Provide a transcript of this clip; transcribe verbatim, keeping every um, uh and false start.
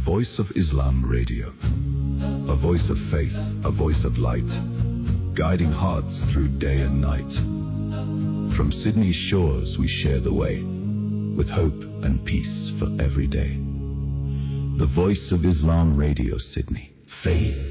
Voice of Islam Radio. A voice of faith, a voice of light, guiding hearts through day and night. From Sydney's shores we share the way, with hope and peace for every day. The Voice of Islam Radio, Sydney. Faith.